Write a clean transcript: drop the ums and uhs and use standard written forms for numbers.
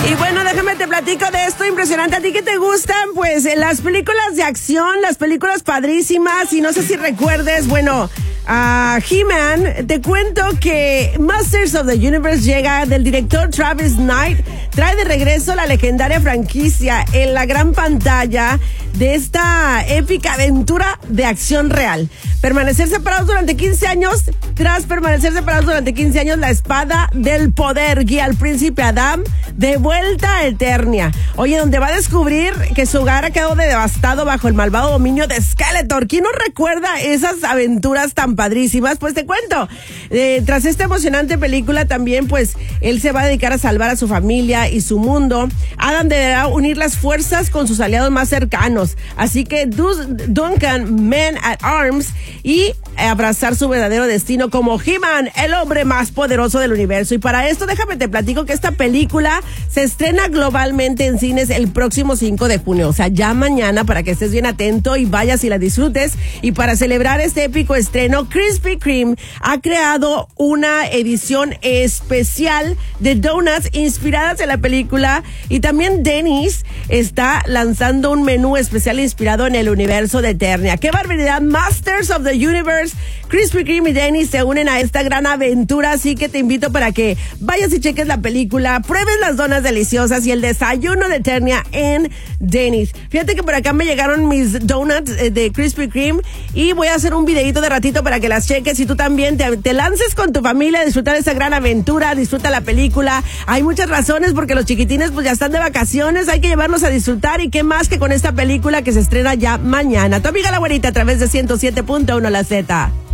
Y bueno, déjame te platico de esto impresionante. ¿A ti qué te gustan? Pues las películas de acción, las películas padrísimas. Y no sé si recuerdes, bueno, a He-Man. Te cuento que Masters of the Universe llega del director Travis Knight. Trae de regreso la legendaria franquicia en la gran pantalla de esta épica aventura de acción real. Permanecer separados durante 15 años. Tras permanecer separados durante 15 años, la espada del poder guía al príncipe Adam de vuelta a Eternia. Oye, donde va a descubrir que su hogar ha quedado devastado bajo el malvado dominio de Skeletor. ¿Quién no recuerda esas aventuras tan padrísimas? Pues te cuento. Tras esta emocionante película también, pues, él se va a dedicar a salvar a su familia y su mundo. Adam deberá unir las fuerzas con sus aliados más cercanos. Así que Duncan, Man at Arms, y abrazar su verdadero destino como He-Man, el hombre más poderoso del universo. Y para esto, déjame te platico que esta película se estrena globalmente en cines el próximo 5 de junio. O sea, ya mañana, para que estés bien atento y vayas y la disfrutes. Y para celebrar este épico estreno, Krispy Kreme ha creado una edición especial de donuts inspiradas en la película. Y también Denny's está lanzando un menú especial inspirado en el universo de Eternia. ¡Qué barbaridad! Masters of the Universe, Krispy Kreme y Denny's se unen a esta gran aventura, así que te invito para que vayas y cheques la película, pruebes las donas deliciosas y el desayuno de Eternia en Denny's. Fíjate que por acá me llegaron mis donuts de Krispy Kreme y voy a hacer un videito de ratito para que las cheques y tú también te lances con tu familia a disfrutar de esta gran aventura, disfruta la película. Hay muchas razones porque los chiquitines pues ya están de vacaciones, hay que llevarlos a disfrutar y qué más que con esta película que se estrena ya mañana. Tu amiga la güerita a través de 107.1 La Z.